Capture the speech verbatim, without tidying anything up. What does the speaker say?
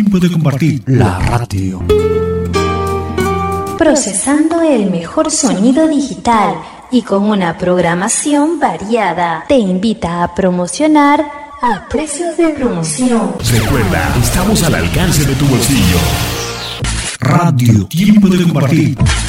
Tiempo de compartir la radio. Procesando el mejor sonido digital y con una programación variada. Te invita a promocionar a precios de promoción. Recuerda, estamos al alcance de tu bolsillo. Radio Tiempo de compartir.